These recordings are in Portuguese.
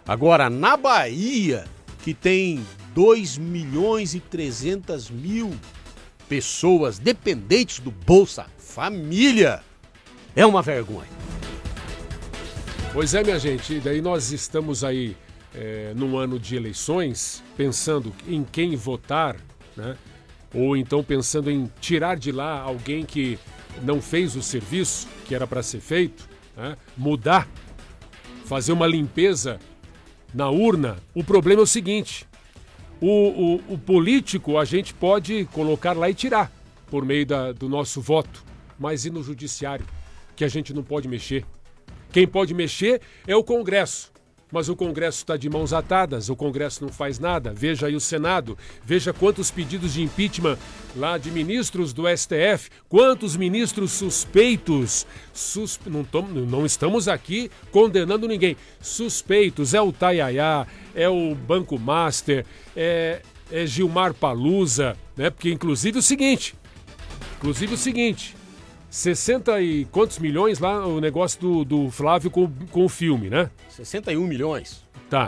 Agora, na Bahia, que tem 2.300.000 pessoas dependentes do Bolsa Família, é uma vergonha. Pois é, minha gente, e daí nós estamos aí num ano de eleições, pensando em quem votar, né? Ou então pensando em tirar de lá alguém que não fez o serviço que era para ser feito, né? Mudar, fazer uma limpeza na urna. O problema é o seguinte, o político a gente pode colocar lá e tirar por meio do nosso voto, mas e no judiciário, que a gente não pode mexer? Quem pode mexer é o Congresso, mas o Congresso está de mãos atadas, o Congresso não faz nada. Veja aí o Senado, veja quantos pedidos de impeachment lá de ministros do STF, quantos ministros suspeitos, não estamos aqui condenando ninguém, suspeitos, é o Tayaya, é o Banco Master, é Gilmar Palusa, né? Porque inclusive o seguinte, 60 e quantos milhões lá o negócio do Flávio com o filme, né? 61 milhões. Tá.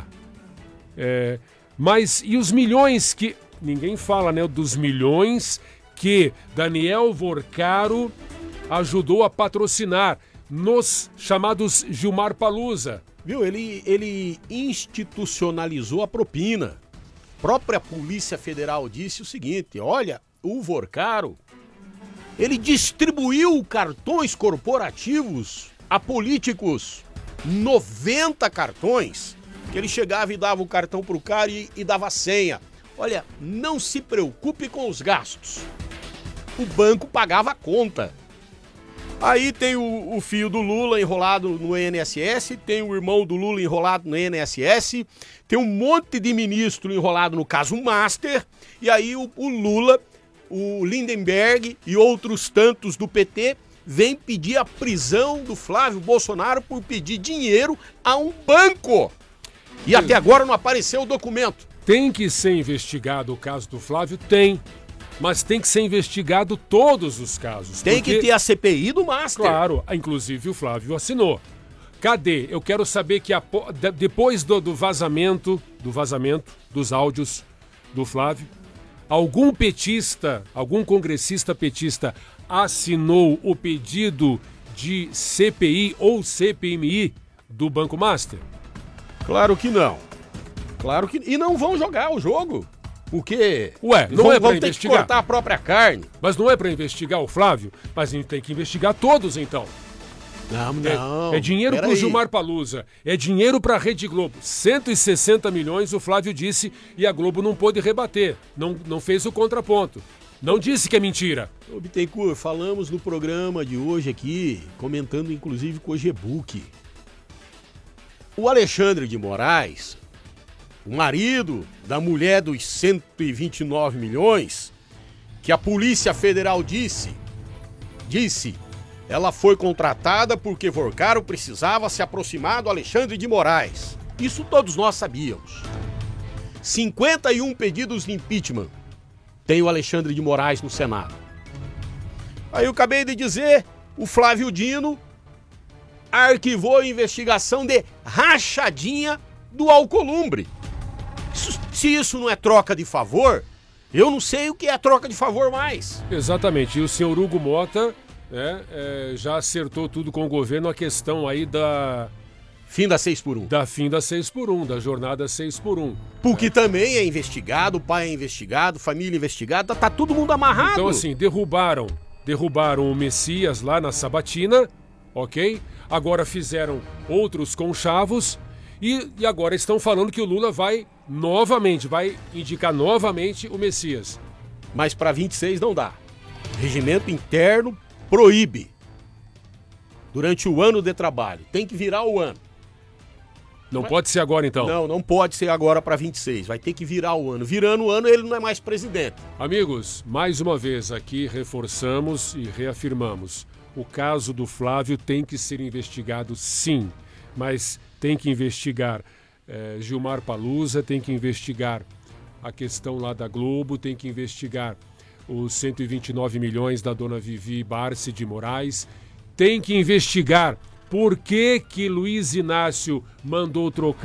Mas e os milhões que... Ninguém fala, né? Dos milhões que Daniel Vorcaro ajudou a patrocinar nos chamados Gilmar Palusa. Viu? Ele institucionalizou a propina. A própria Polícia Federal disse o seguinte, olha, o Vorcaro... Ele distribuiu cartões corporativos a políticos, 90 cartões, que ele chegava e dava o cartão pro cara e dava a senha. Olha, não se preocupe com os gastos. O banco pagava a conta. Aí tem o filho do Lula enrolado no INSS, tem o irmão do Lula enrolado no INSS, tem um monte de ministro enrolado no caso Master, e aí o Lula... O Lindenberg e outros tantos do PT vêm pedir a prisão do Flávio Bolsonaro por pedir dinheiro a um banco. E até agora não apareceu o documento. Tem que ser investigado o caso do Flávio? Tem. Mas tem que ser investigado todos os casos. Tem que ter a CPI do Master. Claro, inclusive o Flávio assinou. Cadê? Eu quero saber que depois do vazamento dos áudios do Flávio, algum petista, algum congressista petista assinou o pedido de CPI ou CPMI do Banco Master? Claro que não. E não vão jogar o jogo. Porque não é para investigar. Vão ter que cortar a própria carne. Mas não é para investigar o Flávio? Mas a gente tem que investigar todos, então. Não. É dinheiro pro Gilmar Palusa, é dinheiro pra Rede Globo. 160 milhões, o Flávio disse, e a Globo não pôde rebater. Não fez o contraponto. Não disse que é mentira. Ô Bittencourt, falamos no programa de hoje aqui, comentando inclusive com o G-Book. O Alexandre de Moraes, o marido da mulher dos 129 milhões, que a Polícia Federal disse, ela foi contratada porque Vorcaro precisava se aproximar do Alexandre de Moraes. Isso todos nós sabíamos. 51 pedidos de impeachment tem o Alexandre de Moraes no Senado. Aí eu acabei de dizer, o Flávio Dino arquivou a investigação de rachadinha do Alcolumbre. Se isso não é troca de favor, eu não sei o que é troca de favor mais. Exatamente. E o senhor Hugo Mota... já acertou tudo com o governo a questão aí da... Fim da 6x1. Da fim da 6x1, da jornada 6x1. Porque também é investigado, o pai é investigado, família investigada, tá todo mundo amarrado. Então assim, derrubaram o Messias lá na Sabatina, ok? Agora fizeram outros conchavos e agora estão falando que o Lula vai indicar novamente o Messias. Mas para 26 não dá. Regimento interno proíbe. Durante o ano de trabalho. Tem que virar o ano. Não pode ser agora, então? Não pode ser agora para 26. Vai ter que virar o ano. Virando o ano, ele não é mais presidente. Amigos, mais uma vez aqui reforçamos e reafirmamos. O caso do Flávio tem que ser investigado, sim. Mas tem que investigar Gilmar Palusa, tem que investigar a questão lá da Globo, tem que investigar os 129 milhões da dona Vivi Barsi de Moraes. Tem que investigar por que Luiz Inácio mandou trocar